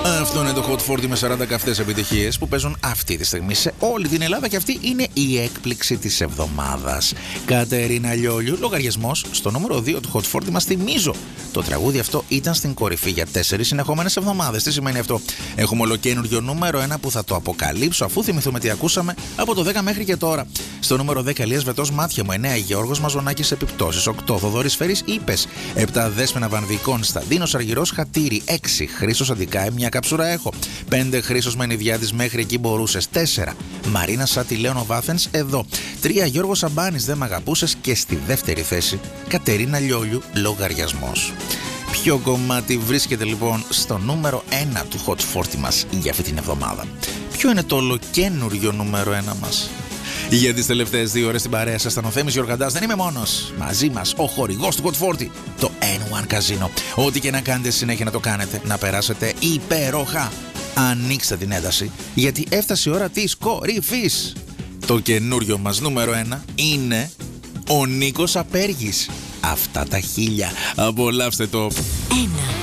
Αυτό είναι το Hot 40 με 40 καυτές επιτυχίες που παίζουν αυτή τη στιγμή σε όλη την Ελλάδα και αυτή είναι η έκπληξη της εβδομάδας. Κατερίνα Λιόλιου, λογαριασμός στο νούμερο 2 του Hot 40 μας. Θυμίζω, το τραγούδι αυτό ήταν στην κορυφή για 4 συνεχόμενες εβδομάδες. Τι σημαίνει αυτό? Έχουμε ολοκένουργιο νούμερο 1 που θα το αποκαλύψω αφού θυμηθούμε τι ακούσαμε από το 10 μέχρι και τώρα. Στο νούμερο 10 Ελίας Βετός Μάτια μου, 9 Γιώργος Μαζονάκης Επιπτώσεις, 8 Θοδωρής Φέρης Είπες, 7 Δέσποινα Βανδικών Σταντίνος Αργυρός Χατήρι, 6 Χρήστος Αντικάε Μια Καψούρα Έχω, 5 Χρήστος Μενιδιάδης Μέχρι Εκεί Μπορούσες, 4 Μαρίνα Σάτι Λέωνο Βάθενς Εδώ, 3 Γιώργος Σαμπάνης Δεν Μ' Αγαπούσες και στη δεύτερη θέση Κατερίνα Λιόλιου Λογαριασμός. Ποιο κομμάτι βρίσκεται λοιπόν στο νούμερο 1 του Hot 40 μας για αυτή την εβδομάδα? Ποιο είναι το ολοκένουργιο νούμερο 1 μας? Για τις τελευταίες 2 ώρες στην παρέα σας ήταν ο Θέμης Γιοργαντάς. Δεν είμαι μόνος. Μαζί μας ο χορηγός του Hot 40, το N1 Casino. Ό,τι και να κάνετε συνέχεια να το κάνετε, να περάσετε υπέροχα. Ανοίξτε την ένταση, γιατί έφτασε η ώρα της κορυφής. Το καινούριο μας νούμερο 1 είναι ο Νίκος Απέργης. Αυτά τα 1000. Απολαύστε το. 1.